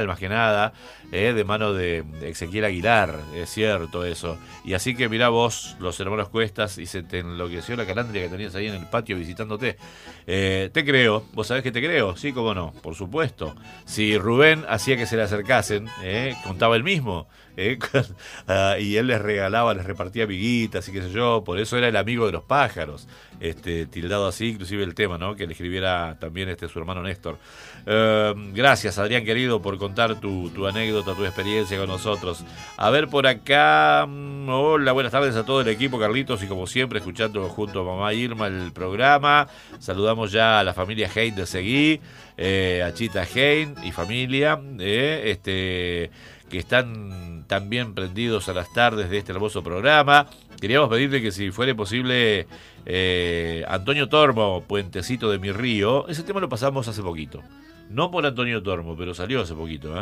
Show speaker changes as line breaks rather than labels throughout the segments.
más que nada, de mano de Ezequiel Aguilar, es cierto eso. Y así que mirá vos, los hermanos Cuestas, y se te enloqueció la calandria que tenías ahí en el patio visitándote. Te creo, vos sabés que te creo, sí, cómo no, por supuesto. Si Rubén hacía que se le acercasen, contaba él mismo, y él les regalaba, les repartía amiguitas y qué sé yo, por eso era el amigo de los pájaros, tildado así, inclusive el tema, ¿no? Que le escribiera también su hermano Néstor. Gracias, Adrián querido, por contar tu anécdota, tu experiencia con nosotros. A ver por acá, hola, buenas tardes a todo el equipo, Carlitos, y como siempre escuchando junto a mamá Irma el programa. Saludamos ya a la familia Hein de Seguí, a Chita Hein y familia, que están también prendidos a las tardes de este hermoso programa. Queríamos pedirle que si fuera posible, Antonio Tormo, Puentecito de mi río, ese tema lo pasamos hace poquito. No por Antonio Tormo, pero salió hace poquito.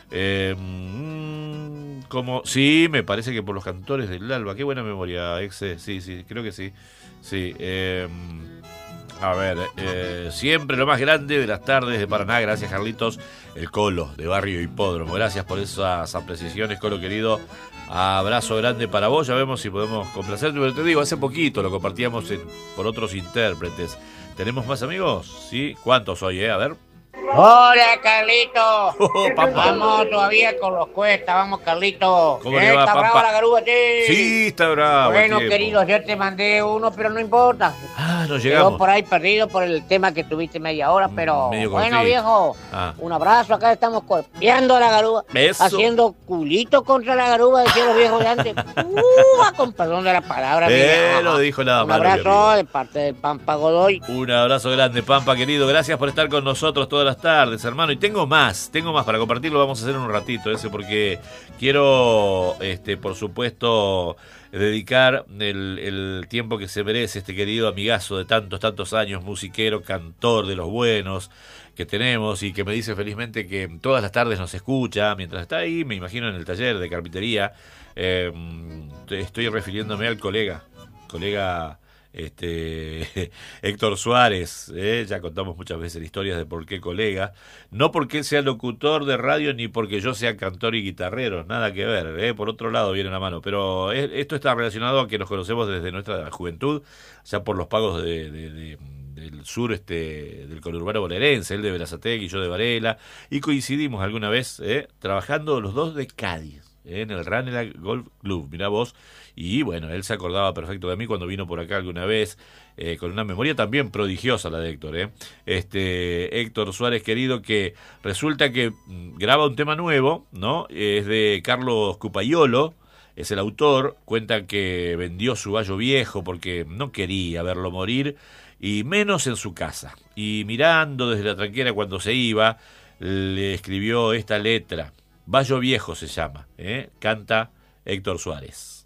Sí, me parece que por los Cantores del Alba. Qué buena memoria, Exe. Sí, creo que sí. Sí. A ver, siempre lo más grande de las tardes de Paraná. Gracias, Carlitos. El Colo, de Barrio Hipódromo. Gracias por esas apreciaciones, Colo querido. Abrazo grande para vos. Ya vemos si podemos complacerte. Pero te digo, hace poquito lo compartíamos por otros intérpretes. ¿Tenemos más amigos? ¿Sí? ¿Cuántos hoy, A ver.
Hola, Carlito.
Pampa.
Vamos todavía con los Cuestas, vamos, Carlito.
¿Cómo le va,
¿Está
Pampa?
brava la garúa,
Sí, está bravo.
Bueno, querido, yo te mandé uno, pero no importa.
Nos llegamos.
Quedó por ahí perdido por el tema que tuviste media hora, pero
medio
bueno,
cortito.
viejo, un abrazo. Acá estamos golpeando a la garúa,
Eso.
haciendo culito contra la garúa, decían los viejos de antes. Con perdón de la palabra.
Lo dijo nada
un
malo.
Un abrazo de parte del Pampa Godoy.
Un abrazo grande, Pampa querido. Gracias por estar con nosotros todas las tardes, hermano. Y tengo más para compartirlo. Vamos a hacer en un ratito porque quiero, por supuesto, dedicar el tiempo que se merece este querido amigazo de tantos años, musiquero, cantor de los buenos que tenemos y que me dice felizmente que todas las tardes nos escucha mientras está ahí, me imagino, en el taller de carpintería. Estoy refiriéndome al colega Héctor Suárez, ya contamos muchas veces historias de por qué colega, no porque él sea locutor de radio ni porque yo sea cantor y guitarrero, nada que ver, por otro lado viene la mano, pero esto está relacionado a que nos conocemos desde nuestra juventud, ya por los pagos del sur del conurbano bonaerense, él de Berazategui y yo de Varela, y coincidimos alguna vez trabajando los dos de Cádiz, en el Ranelagh Golf Club, mirá vos. Y bueno, él se acordaba perfecto de mí cuando vino por acá alguna vez, con una memoria también prodigiosa la de Héctor. Héctor Suárez querido, que resulta que graba un tema nuevo, ¿no? Es de Carlos Cupaiolo, es el autor, cuenta que vendió su vallo viejo porque no quería verlo morir, y menos en su casa. Y mirando desde la tranquera cuando se iba, le escribió esta letra. Vallo Viejo se llama, canta Héctor Suárez.